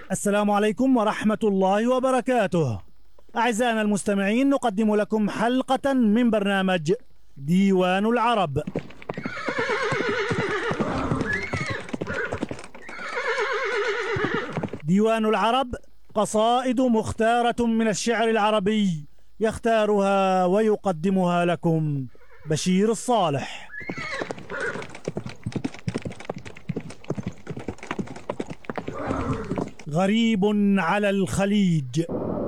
السلام عليكم ورحمة الله وبركاته. أعزائنا المستمعين، نقدم لكم حلقة من برنامج ديوان العرب. ديوان العرب قصائد مختارة من الشعر العربي، يختارها ويقدمها لكم بشير الصالح. غريب على الخليج.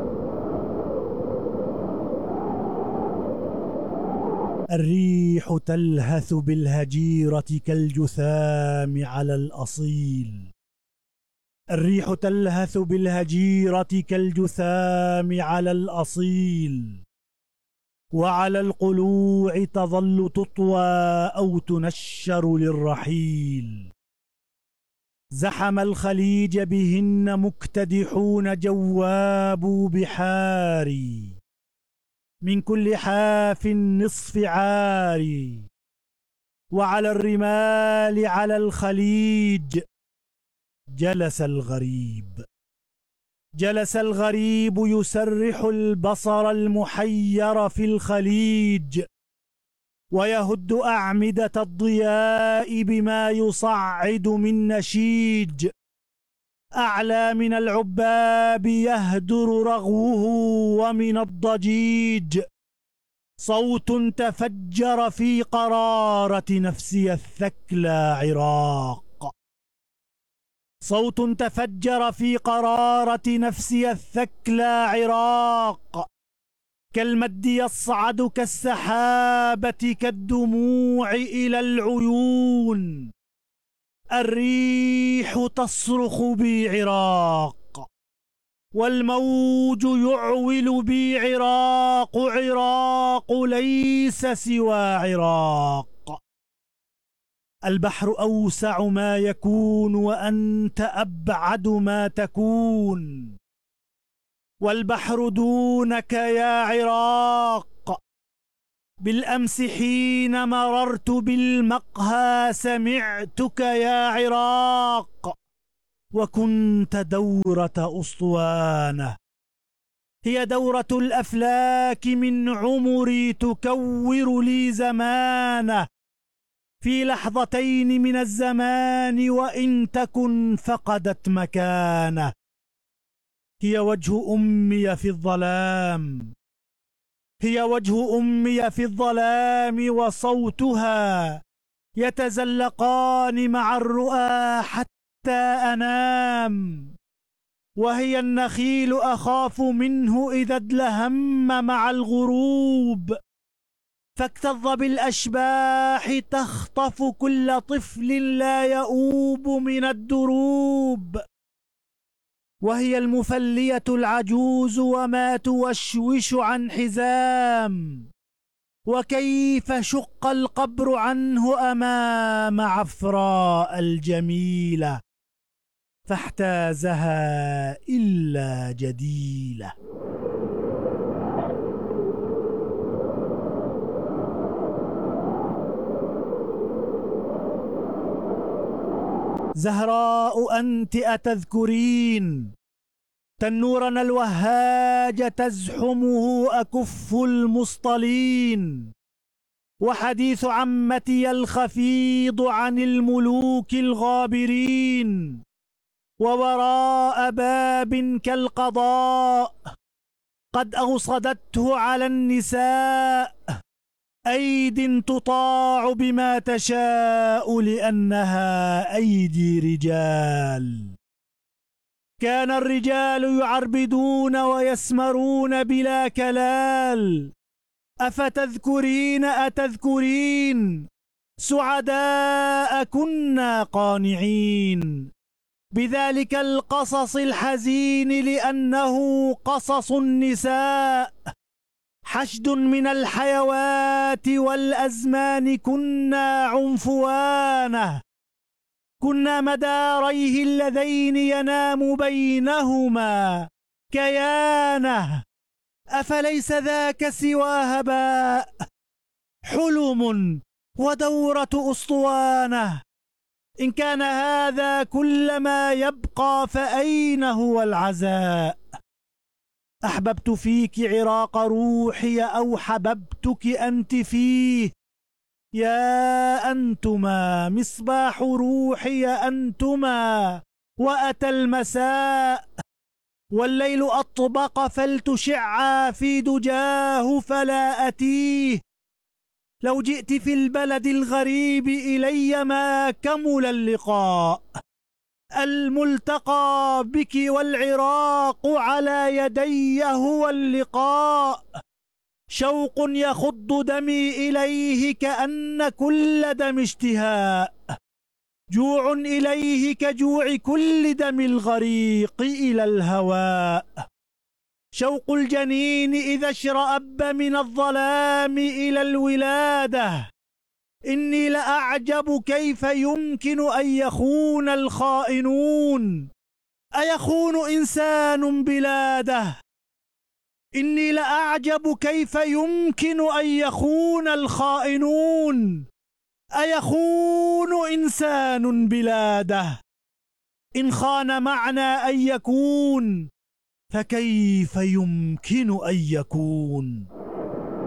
الريح تلهث بالهجيرة كالجثام على الأصيل. الريح تلهث بالهجيرة كالجثام على الأصيل، وعلى القلوع تظل تطوى أو تنشر للرحيل. زحم الخليج بهن مكتدحون جوابوا بحاري، من كل حاف نصف عاري. وعلى الرمال على الخليج جلس الغريب. جلس الغريب يسرح البصر المحير في الخليج، ويهد أعمدة الضياء بما يصعد من نشيج. أعلى من العباب يهدر رغوه، ومن الضجيج صوت تفجر في قرارة نفسي الثكلى عراق. صوت تفجر في قرارة نفسي الثكلى عراق، كالمد يصعد كالسحابة كالدموع إلى العيون. الريح تصرخ بي عراق، والموج يعول بي عراق. عراق ليس سوى عراق. البحر أوسع ما يكون، وأنت أبعد ما تكون. والبحر دونك يا عراق. بالأمس حين مررت بالمقهى سمعتك يا عراق، وكنت دورة أسطوانة، هي دورة الأفلاك من عمري تكور لي زمانه. في لحظتين من الزمان وإن تكن فقدت مكانه. هي وجه أمي في الظلام، هي وجه أمي في الظلام، وصوتها يتزلقان مع الرؤى حتى أنام. وهي النخيل أخاف منه إذا ادلهم مع الغروب، فاكتظ بالأشباح تخطف كل طفل لا يؤوب من الدروب. وهي المفلية العجوز وما توشوش عن حزام، وكيف شق القبر عنه أمام عفراء الجميلة، فاحتازها إلا جديلة. زهراء أنت أتذكرين تنورنا الوهاج تزحمه أكف المصطلين، وحديث عمتي الخفيض عن الملوك الغابرين. ووراء باب كالقضاء قد أوصدته على النساء أيد تطاع بما تشاء لأنها أيدي رجال. كان الرجال يعربدون ويسمرون بلا كلال. أفتذكرين أتذكرين سعداء كنا قانعين بذلك القصص الحزين، لأنه قصص النساء. حشد من الحيوات والأزمان كنا عنفوانه، كنا مداريه اللذين ينام بينهما كيانه. أفليس ذاك سوى هباء، حلم ودورة أسطوانه. إن كان هذا كل ما يبقى فأين هو العزاء؟ أحببت فيك عراق روحي أو حببتك أنت فيه؟ يا أنتما مصباح روحي أنتما، وأتى المساء والليل أطبق فلتشعا في دجاه فلا أتيه. لو جئت في البلد الغريب إلي ما كمل اللقاء، الملتقى بك والعراق على يدي هو اللقاء. شوق يخض دمي إليه كأن كل دم اشتهاء، جوع إليه كجوع كل دم الغريق إلى الهواء. شوق الجنين إذا اشرأب من الظلام إلى الولادة، إني لأعجب كيف يمكن أن يخون الخائنون. أيخون إنسان بلاده؟ إني لأعجب كيف يمكن أن يخون الخائنون. أيخون إنسان بلاده؟ إن خان معنى أن يكون فكيف يمكن أن يكون؟